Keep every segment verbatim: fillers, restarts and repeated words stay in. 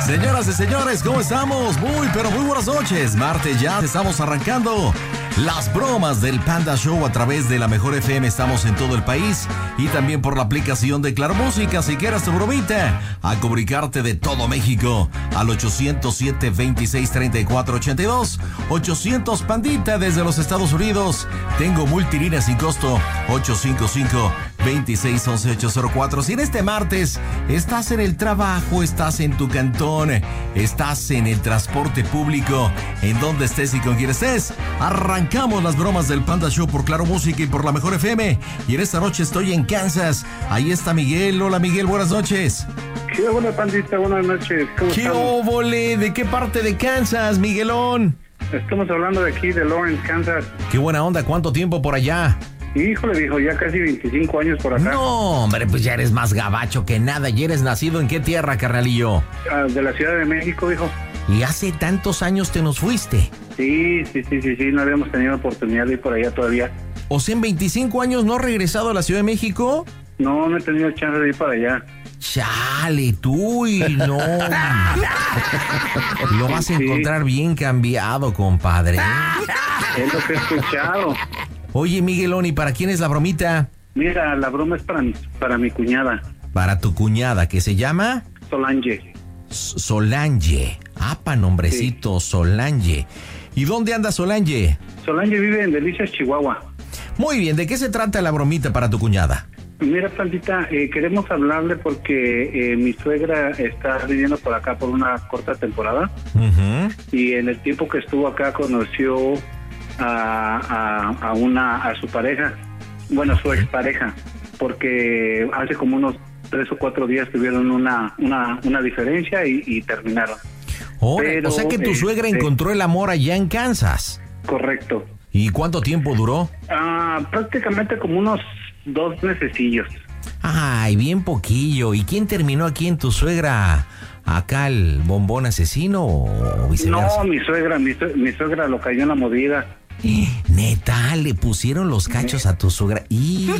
Señoras y señores, ¿cómo estamos? Muy, pero muy buenas noches. Martes ya estamos arrancando las bromas del Panda Show a través de la Mejor F M. Estamos en todo el país y también por la aplicación de Claro Música. Si quieres tu bromita, a comunicarte de todo México al ochocientos siete, veintiséis, treinta y cuatro, ochenta y dos. ochocientos Pandita desde los Estados Unidos. Tengo multilínea sin costo ocho cinco cinco, veintiséis, once, ochocientos cuatro. Si en este martes estás en el trabajo, estás en tu cantón, estás en el transporte público, en donde estés y con quien estés, arrancamos las bromas del Panda Show por Claro Música y por la Mejor F M. Y en esta noche estoy en Kansas. Ahí está Miguel. Hola Miguel, buenas noches. ¿Qué hola, Pandita? Buenas noches. ¿Cómo ¿Qué estamos? óvole? ¿De qué parte de Kansas, Miguelón? Estamos hablando de aquí, de Lawrence, Kansas. Qué buena onda, ¿cuánto tiempo por allá? Híjole, viejo, ya casi veinticinco años por acá. No, hombre, pues ya eres más gabacho que nada. ¿Y eres nacido en qué tierra, carnalillo? Ah, de la Ciudad de México, viejo. Y hace tantos años te nos fuiste. Sí, sí, sí, sí, sí, no habíamos tenido oportunidad de ir por allá todavía. O sea, en veinticinco años no has regresado a la Ciudad de México. No, no he tenido chance de ir para allá. Chale, tú y no. Lo vas a encontrar bien cambiado, compadre. Es lo que he escuchado. Oye, Miguelón, ¿y para quién es la bromita? Mira, la broma es para mi, para mi cuñada. Para tu cuñada, ¿que se llama? Solange. S- Solange. Apa, nombrecito, sí. Solange. ¿Y dónde anda Solange? Solange vive en Delicias, Chihuahua. Muy bien, ¿de qué se trata la bromita para tu cuñada? Mira, Pandita, eh, queremos hablarle porque eh, mi suegra está viviendo por acá por una corta temporada. Uh-huh. Y en el tiempo que estuvo acá conoció a, a, a una a su pareja, bueno, su expareja, porque hace como unos tres o cuatro días tuvieron una una, una diferencia y, y terminaron. Ahora, Pero, o sea que tu eh, suegra eh, encontró el amor allá en Kansas. Correcto. ¿Y cuánto tiempo duró? Ah, prácticamente como unos dos mesecillos. Ay, bien poquillo. ¿Y quién terminó aquí en tu suegra? ¿Acá el bombón asesino o viceversa? No, mi suegra, mi, su- mi suegra lo cayó en la movida. Neta, le pusieron los cachos a tu suegra. ¡Y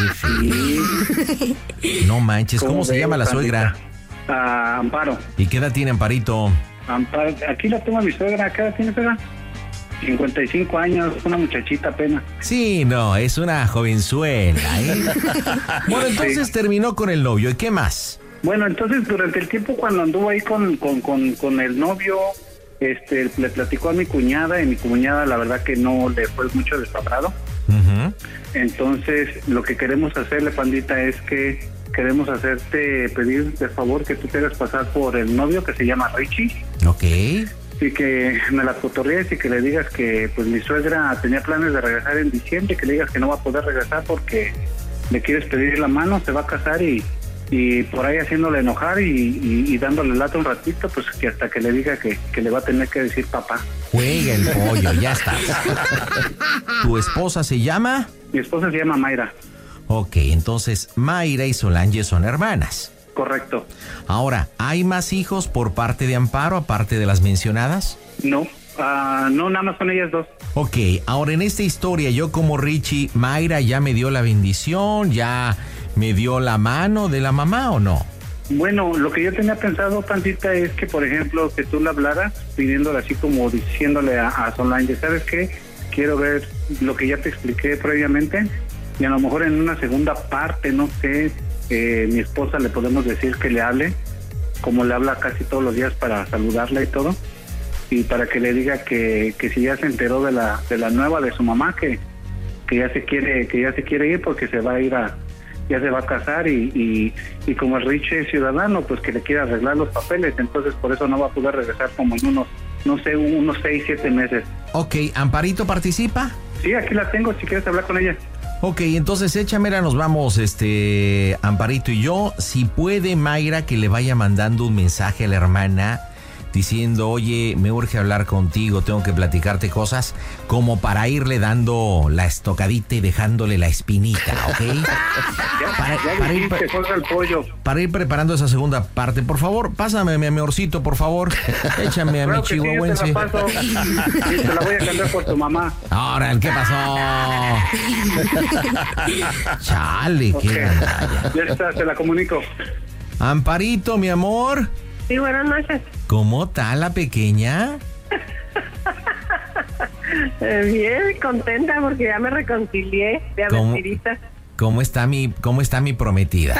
qué feo! No manches, ¿cómo se veo, llama la Pandita? suegra? Ah, Amparo. ¿Y qué edad tiene Amparito? Amparo. Aquí la tengo a mi suegra. ¿Qué edad tiene, suegra? cincuenta y cinco años, una muchachita apenas. Sí, no, es una jovenzuela, ¿eh? Bueno, entonces Sí. terminó con el novio. ¿Y qué más? Bueno, entonces durante el tiempo cuando anduvo ahí con, con, con, con el novio, este, le platicó a mi cuñada y mi cuñada la verdad que no le fue mucho desagrado. Uh-huh. Entonces lo que queremos hacerle, Pandita, es que queremos hacerte pedir de favor que tú te hagas pasar por el novio que se llama Richie. Ok. Y que me la cotorrees y que le digas que pues mi suegra tenía planes de regresar en diciembre, que le digas que no va a poder regresar porque le quieres pedir la mano, se va a casar y, y por ahí haciéndole enojar y, y, y dándole lata un ratito, pues que hasta que le diga que, que le va a tener que decir papá. Juega el pollo, ya está. ¿Tu esposa se llama? Mi esposa se llama Mayra. Ok, entonces Mayra y Solange son hermanas. Correcto. Ahora, ¿hay más hijos por parte de Amparo aparte de las mencionadas? No, ah, no, nada más son ellas dos. Ok, ahora en esta historia yo como Richie, Mayra ya me dio la bendición, ya me dio la mano de la mamá ¿o no? Bueno, lo que yo tenía pensado, Pancita, es que, por ejemplo, que tú le hablaras pidiéndole así como diciéndole a, a Solange, ¿sabes qué? Quiero ver lo que ya te expliqué previamente y a lo mejor en una segunda parte, no sé, eh, mi esposa le podemos decir que le hable, como le habla casi todos los días para saludarla y todo, y para que le diga que, que si ya se enteró de la de la nueva de su mamá, que, que ya se quiere que ya se quiere ir porque se va a ir a ya se va a casar y, y, y como el Rich es ciudadano, pues que le quiere arreglar los papeles, entonces por eso no va a poder regresar como en unos, no sé, unos seis, siete meses. Ok, ¿Amparito participa? Sí, aquí la tengo, si quieres hablar con ella. Ok, entonces échamela, nos vamos, este, Amparito y yo. Si puede, Mayra, que le vaya mandando un mensaje a la hermana diciendo, oye, me urge hablar contigo, tengo que platicarte cosas, como para irle dando la estocadita y dejándole la espinita, ¿ok? Ya, Para, ya para ir, dijiste, pre- juega el pollo. para ir preparando esa segunda parte, por favor, pásame mi amorcito, por favor. Échame a Claro mi que sí, yo te chihuahuense. la paso. Y te la voy a cambiar por tu mamá. Ahora, ¿qué pasó? Chale, Ok. qué gandalla. Ya está, te la comunico. Amparito, mi amor. Sí, buenas noches. ¿Cómo está la pequeña? Eh, bien, contenta porque ya me reconcilié de ¿Cómo? mentirita. ¿Cómo está mi, cómo está mi prometida?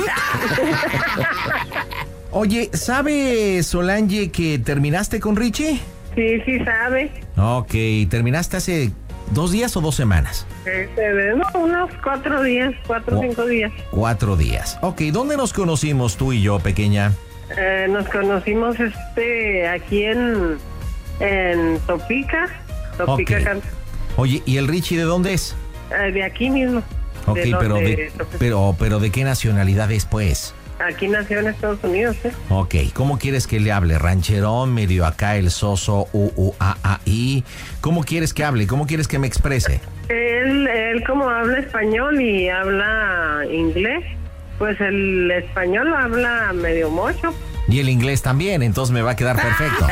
Oye, ¿sabe Solange que terminaste con Richie? Sí, sí sabe. Ok, ¿terminaste hace dos días o dos semanas? Este, no, unos cuatro días, cuatro o Oh. cinco días. Cuatro días. Ok, ¿dónde nos conocimos tú y yo, pequeña? Eh, nos conocimos este aquí en, en Topica. Topica, Ok. Can- Oye, ¿y el Richie de dónde es? eh, de aquí mismo. Ok, De los pero de de, Topica. pero, pero ¿de qué nacionalidad es, pues? Aquí nació en Estados Unidos, ¿eh? Ok, ¿cómo quieres que le hable? ¿Rancherón, medio acá, el soso, u, u, a, a, i? ¿Cómo quieres que hable? ¿Cómo quieres que me exprese? Él, él como habla español y habla inglés, pues el español lo habla medio mocho. Y el inglés también, entonces me va a quedar perfecto.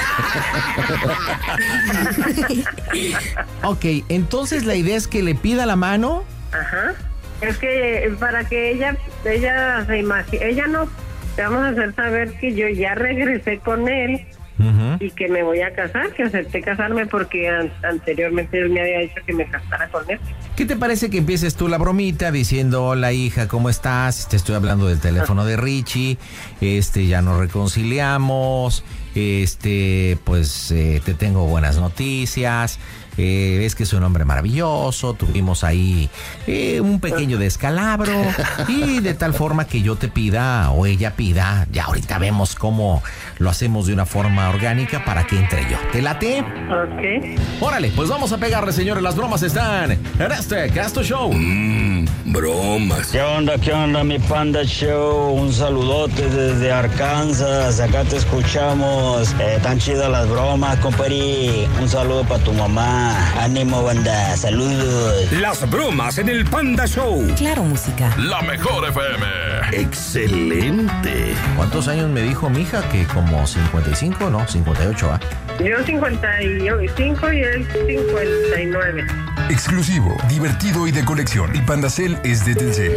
Ok, entonces la idea es que le pida la mano. Ajá. Es que para que ella, ella se imagine, ella no, te vamos a hacer saber que yo ya regresé con él Ujú. y que me voy a casar, que acepté casarme porque an- anteriormente él me había dicho que me casara con él. ¿Qué te parece que empieces tú la bromita diciendo, hola hija, ¿cómo estás? Te estoy hablando del teléfono de Richie, este, ya nos reconciliamos, este, pues eh, te tengo buenas noticias, eh, es que es un hombre maravilloso, tuvimos ahí eh, un pequeño descalabro y de tal forma que yo te pida o ella pida, ya ahorita vemos cómo lo hacemos de una forma orgánica para que entre yo. ¿Te late? Ok. Órale, pues vamos a pegarle, señores. Las bromas están en este Casto Show. Mmm, bromas. ¿Qué onda, qué onda, mi Panda Show? Un saludote desde Arkansas. Acá te escuchamos. Eh, tan chidas las bromas, compari. Un saludo para tu mamá. Ánimo, banda. Saludos. Las bromas en el Panda Show. Claro, música. La mejor F M. Excelente. ¿Cuántos años me dijo mi hija? Que como cincuenta y cinco, no, cincuenta y ocho, ¿ah? Yo cincuenta y cinco y él cincuenta y nueve. Exclusivo, divertido y de colección. El Pandacel es de Telcel.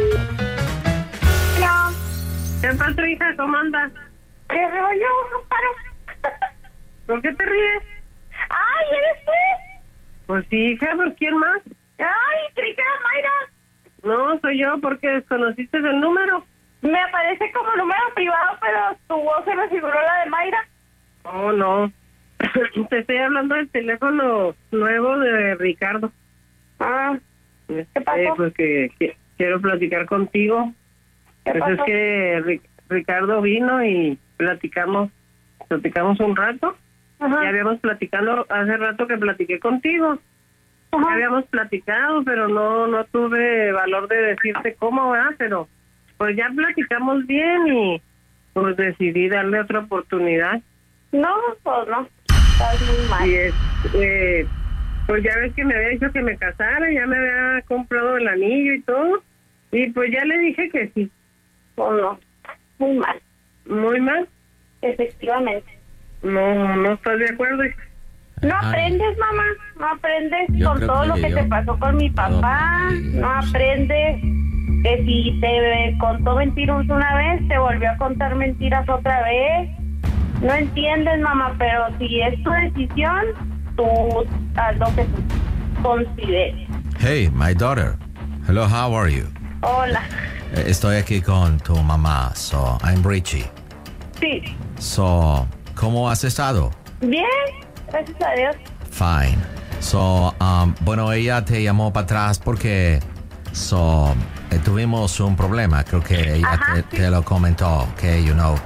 ¿Qué pasa, hija? ¿Cómo andas? ¿Qué rollo? No paro. ¿Por qué te ríes? ¡Ay, eres tú! Pues sí, hija, ¿por quién más? ¡Ay, creí que era Mayra! No, soy yo porque desconociste el número. Me aparece como número privado, pero tu voz se me figuró la de Mayra. Oh, no. Te estoy hablando del teléfono nuevo de Ricardo. Ah, ¿qué pasó? pues que, que quiero platicar contigo. ¿Qué Pues es pasó? que Ri- Ricardo vino y platicamos, platicamos un rato. Ajá. Ya habíamos platicado, hace rato que platiqué contigo. Ajá. Ya habíamos platicado, pero no no tuve valor de decirte cómo va, pero pues ya platicamos bien y pues decidí darle otra oportunidad. No, pues no. Estás muy mal. Y es, eh, pues ya ves que me había dicho que me casara, ya me había comprado el anillo y todo, y pues ya le dije que sí. Pues no. Muy mal. Muy mal. Efectivamente. No, no estás de acuerdo. hija? No Ay. aprendes, mamá. No aprendes Yo con creo todo que lo que yo- te pasó con mi papá. No, no, No aprendes que si te contó mentiras una vez, te volvió a contar mentiras otra vez. No entiendes, mamá, pero si es tu decisión, tú haz lo que tú consideres. Hey, my daughter. Hello, how are you? Hola. Eh, Estoy aquí con tu mamá, so I'm Richie. Sí. So, ¿cómo has estado? Bien, gracias a Dios. Fine. So, um, bueno, ella te llamó para atrás porque so, eh, tuvimos un problema. Creo que ella Ajá, te, sí. te lo comentó, que you know.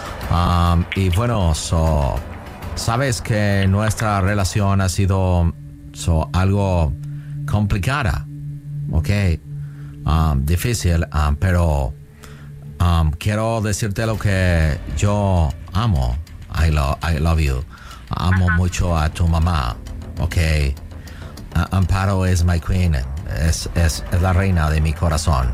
Um, y bueno, so, sabes que nuestra relación ha sido so, algo complicada, ¿ok? Um, difícil, um, pero um, quiero decirte lo que yo amo. I, lo, I love you. Amo mucho a tu mamá, ¿ok? Uh, Amparo es my queen, es, es, es la reina de mi corazón.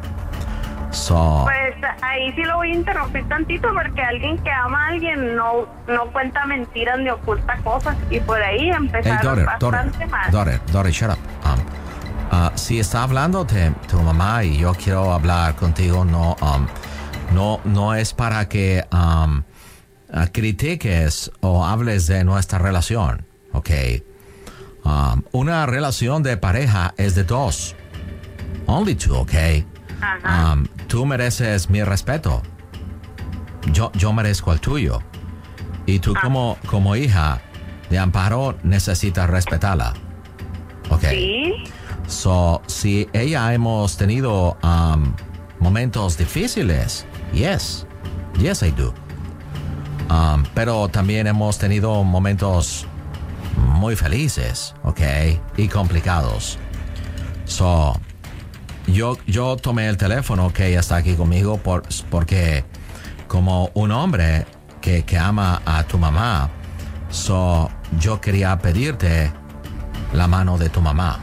So, Pues ahí sí lo voy a interrumpir tantito porque alguien que ama a alguien no, no cuenta mentiras ni oculta cosas y por ahí hey, empezaron daughter, daughter, bastante mal. daughter, daughter, shut up. Um, uh, si está hablando te, tu mamá y yo quiero hablar contigo, no, um, no, no es para que um, uh, critiques o hables de nuestra relación, ¿ok? Um, una relación de pareja es de dos. Only two, ¿ok? Ajá. Um, tú mereces mi respeto. Yo, yo merezco el tuyo. Y tú Ah. como, como hija de Amparo necesitas respetarla. ¿Ok? Sí. So, si ella hemos tenido um, momentos difíciles, yes, yes I do. Um, pero también hemos tenido momentos muy felices, ¿ok? Y complicados. So, yo, yo tomé el teléfono que ella está aquí conmigo por, porque como un hombre que, que ama a tu mamá, so, yo quería pedirte la mano de tu mamá.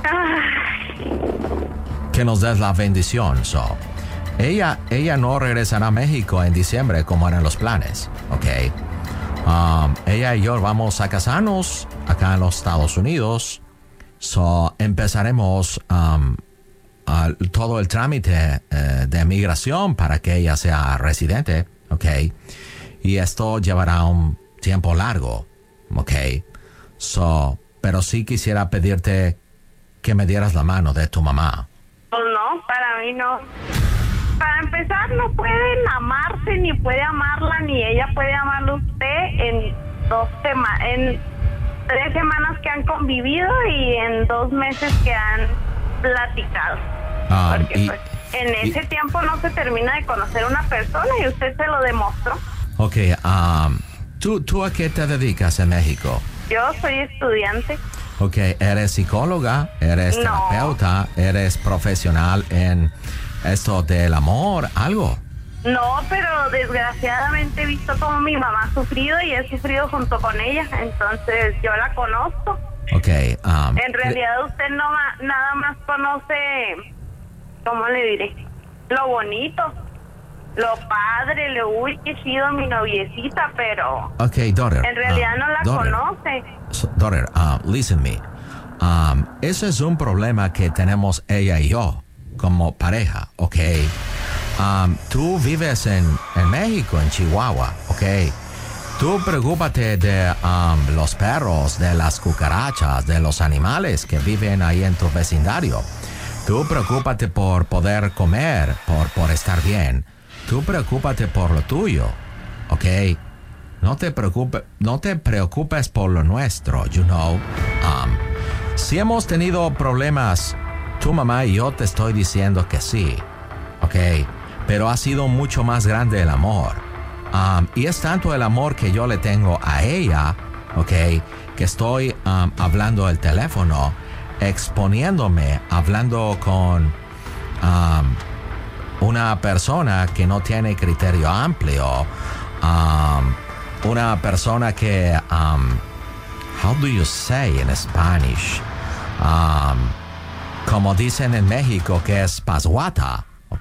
Que nos des la bendición. So, ella, ella no regresará a México en diciembre como eran los planes, ¿ok? Um, ella y yo vamos a casarnos acá en los Estados Unidos. So, empezaremos um, uh, todo el trámite uh, de migración para que ella sea residente, ¿ok? Y esto llevará un tiempo largo, ¿ok? So, pero sí quisiera pedirte que me dieras la mano de tu mamá. Pues no, para mí no. Para empezar, no pueden amarse, ni puede amarla, ni ella puede amarlo a usted en dos semanas, en tres semanas que han convivido y en dos meses que han platicado. Um, Porque y, pues, en y, ese tiempo no se termina de conocer una persona y usted se lo demostró. Ok, um, ¿tú, ¿tú a qué te dedicas en México? Yo soy estudiante. Ok, ¿eres psicóloga? ¿Eres No. terapeuta? ¿Eres profesional en esto del amor? ¿Algo? No, pero desgraciadamente he visto cómo mi mamá ha sufrido y he sufrido junto con ella, entonces yo la conozco. Ok. Um, En realidad usted no ma- nada más conoce, ¿cómo le diré? Lo bonito, lo padre, lo uy, que he sido mi noviecita, pero ok, daughter. en realidad uh, no la daughter, conoce. So, daughter, uh, listen me. Um, ese es un problema que tenemos ella y yo como pareja, ¿ok? Um, tú vives en, en México, en Chihuahua, ¿ok? Tú preocúpate de um, los perros, de las cucarachas, de los animales que viven ahí en tu vecindario. Tú preocúpate por poder comer, por, por estar bien. Tú preocúpate por lo tuyo, ¿ok? No te preocupes, no te preocupes por lo nuestro, you know. Um, si hemos tenido problemas, tu mamá y yo te estoy diciendo que sí, ¿ok? Pero ha sido mucho más grande el amor. Um, y es tanto el amor que yo le tengo a ella, ¿ok? Que estoy um, hablando el teléfono, exponiéndome, hablando con um, una persona que no tiene criterio amplio, um, una persona que, um, how do you say in Spanish? Um, como dicen en México, que es pasguata, ¿ok?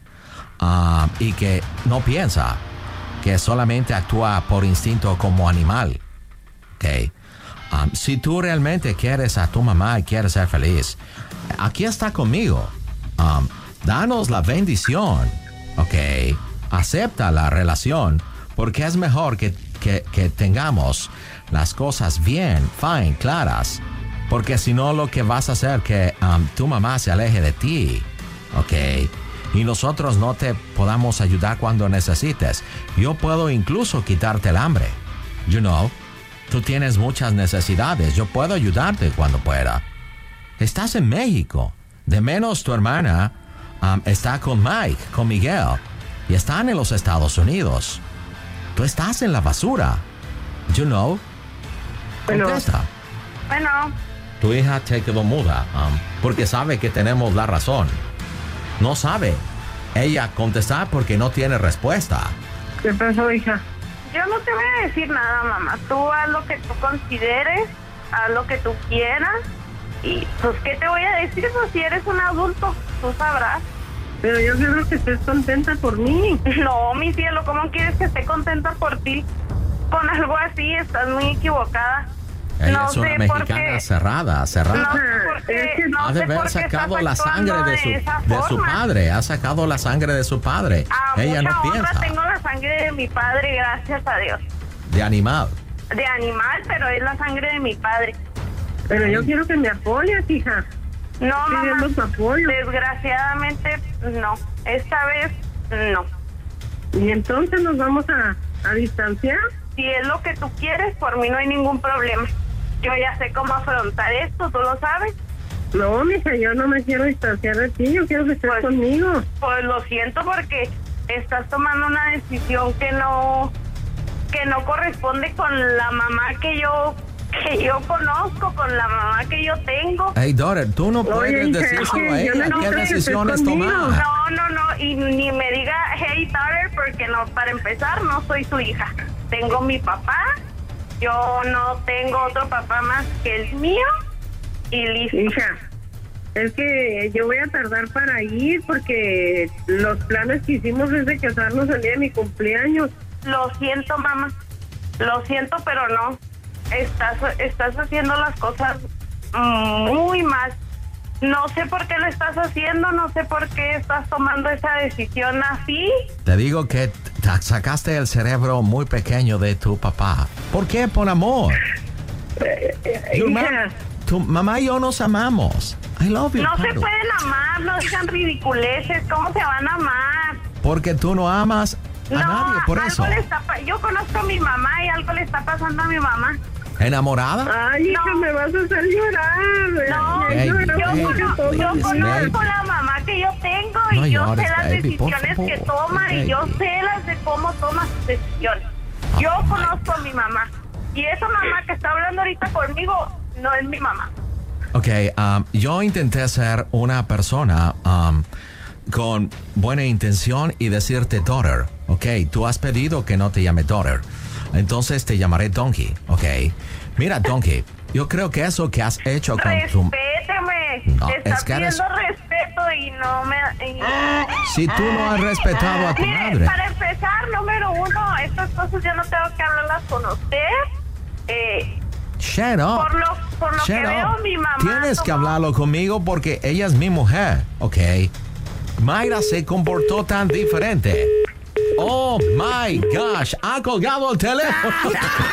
Um, y que no piensa, que solamente actúa por instinto como animal, ¿ok? Um, si tú realmente quieres a tu mamá y quieres ser feliz, aquí está conmigo. Um, danos la bendición, ¿ok? Acepta la relación, porque es mejor que, que, que tengamos las cosas bien, fine, claras, porque si no lo que vas a hacer es que um, tu mamá se aleje de ti, ¿ok? Y nosotros no te podamos ayudar cuando necesites. Yo puedo incluso quitarte el hambre, you know. Tú tienes muchas necesidades, yo puedo ayudarte cuando pueda. Estás en México, de menos tu hermana um, está con Mike, con Miguel, y están en los Estados Unidos. Tú estás en la basura, you know. Bueno. Contesta. Bueno, Tu hija te quedó muda, um, porque sabe que tenemos la razón. No sabe ella contestar porque no tiene respuesta. ¿Qué pasó, hija? yo no te voy a decir nada, mamá. Tú haz lo que tú consideres, haz lo que tú quieras. Y pues, ¿qué te voy a decir? Pues si eres un adulto, tú sabrás. Pero yo quiero que estés contenta por mí. No, mi cielo, ¿cómo quieres que esté contenta por ti? Con algo así estás muy equivocada. Ella No es una sé por mexicana qué. cerrada, cerrada. No sé por qué, no ha de sé haber por qué sacado estás la sangre actuando de su, esa de su forma. padre. Ha sacado la sangre de su padre. A Ella mucha no honra piensa. tengo la sangre de mi padre, gracias a Dios. De animal. De animal, pero es la sangre de mi padre. Pero yo quiero que me apoyes, hija. No, mamá, Pidiendo tu apoyo. desgraciadamente no. Esta vez no. Y entonces nos vamos a, a distanciar. Si es lo que tú quieres, por mí no hay ningún problema. Yo ya sé cómo afrontar esto, tú lo sabes. No, mija, yo no me quiero distanciar de ti, yo quiero que estés Pues- conmigo. Pues lo siento porque estás tomando una decisión que no que no corresponde con la mamá que yo que yo conozco, con la mamá que yo tengo. Hey, daughter, tú no puedes Oye, hija, decírselo a es que yo ella. no ¿Qué quiero que estés decisiones conmigo. tomar? No, no, no, y ni me diga hey daughter porque no, para empezar no soy su hija. Tengo mi papá, yo no tengo otro papá más que el mío y listo. Hija, es que yo voy a tardar para ir porque los planes que hicimos es de casarnos el día de mi cumpleaños. Lo siento, mamá. Lo siento, pero no. Estás, estás haciendo las cosas muy mal. No sé por qué lo estás haciendo, no sé por qué estás tomando esa decisión así. Te digo que t- sacaste el cerebro muy pequeño de tu papá. ¿Por qué? Por amor. Your Hija, ma- tu mamá y yo nos amamos. I love you. No se Pablo. pueden amar, no sean ridiculeces. ¿Cómo se van a amar? Porque tú no amas a No, nadie, por algo eso. le está pa- yo conozco a mi mamá y algo le está pasando a mi mamá. ¿Enamorada? ay, hija, No. me vas a hacer llorar. No, Ay, Baby, yo, lloro baby, mucho cono- todo. yo please, conozco baby. la mamá que yo tengo No y yo llores, sé las baby, por decisiones que favor, toma y yo baby. sé las de cómo toma sus decisiones. Yo Oh, my conozco a mi mamá y esa mamá que está hablando ahorita conmigo no es mi mamá. Ok, um, yo intenté ser una persona um, con buena intención y decirte daughter. Ok, tú has pedido que no te llame daughter. Entonces te llamaré Donkey. Ok. Mira, Donkey, yo creo que eso que has hecho con tu... Respéteme. No, Te está es que eres- pidiendo respeto y no me... y- Si tú no has respetado a tu Mire, madre. para empezar, número uno, estas cosas yo no tengo que hablarlas con usted. Eh, Shut up. por lo, por lo Shut que up. veo, mi mamá... Tienes que tomó- hablarlo conmigo porque ella es mi mujer. Ok. Mayra se comportó tan diferente. Oh my gosh, ha colgado el teléfono.